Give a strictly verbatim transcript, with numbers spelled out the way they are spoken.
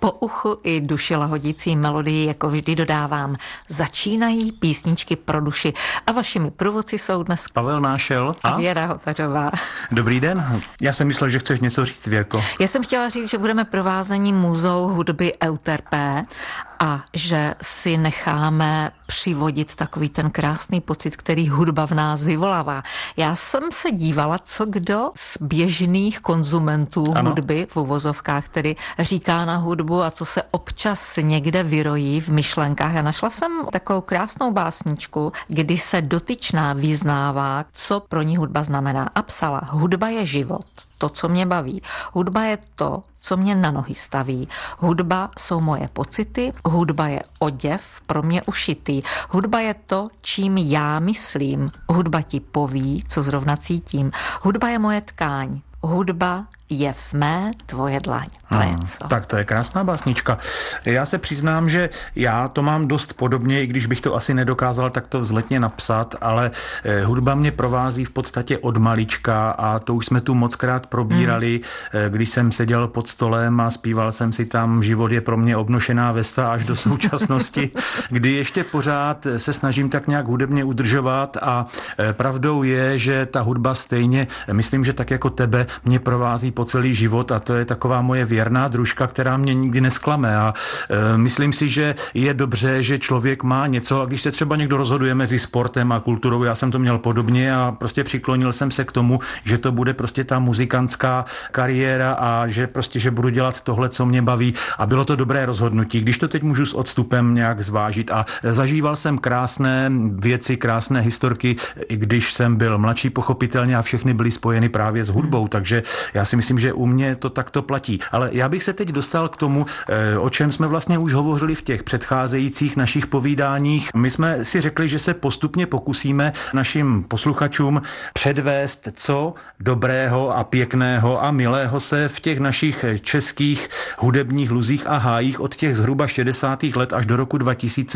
Po uchu i duši lahodící melodii, jako vždy dodávám, začínají písničky pro duši. A vašimi průvodci jsou dnes Pavel Nášel a, a Věra Hotařová. Dobrý den. Já jsem myslel, že chceš něco říct, Věrko. Já jsem chtěla říct, že budeme provázení muzou hudby Euterpé a že si necháme přivodit takový ten krásný pocit, který hudba v nás vyvolává. Já jsem se dívala, co kdo z běžných konzumentů ano. hudby v uvozovkách, který říká na hudbu a co se občas někde vyrojí v myšlenkách. A našla jsem takovou krásnou básničku, kdy se dotyčná vyznává, co pro ní hudba znamená. A psala, hudba je život, to, co mě baví. Hudba je to, co mě na nohy staví. Hudba jsou moje pocity, hudba je oděv pro mě ušitý. Hudba je to, čím já myslím. Hudba ti poví, co zrovna cítím. Hudba je moje tkáň. Hudba je v mé tvoje dlaň. To je co? Tak to je krásná básnička. Já se přiznám, že já to mám dost podobně, i když bych to asi nedokázal takto vzletně napsat, ale eh, hudba mě provází v podstatě od malička a to už jsme tu mockrát probírali, hmm. eh, když jsem seděl pod stolem a zpíval jsem si tam Život je pro mě obnošená vesta až do současnosti, kdy ještě pořád se snažím tak nějak hudebně udržovat a eh, pravdou je, že ta hudba stejně, myslím, že tak jako tebe, mě provází po celý život a to je taková moje věrná družka, která mě nikdy nesklame a e, myslím si, že je dobře, že člověk má něco a když se třeba někdo rozhoduje mezi sportem a kulturou, já jsem to měl podobně a prostě přiklonil jsem se k tomu, že to bude prostě ta muzikantská kariéra a že prostě, že budu dělat tohle, co mě baví a bylo to dobré rozhodnutí, když to teď můžu s odstupem nějak zvážit a zažíval jsem krásné věci, krásné historky, i když jsem byl mladší pochopitelně a všechny byly spojeny právě s hudbou, takže já si myslím, že u mě to takto platí. Ale já bych se teď dostal k tomu, o čem jsme vlastně už hovořili v těch předcházejících našich povídáních. My jsme si řekli, že se postupně pokusíme našim posluchačům předvést, co dobrého a pěkného a milého se v těch našich českých hudebních luzích a hájích od těch zhruba šedesátých let až do roku dva tisíce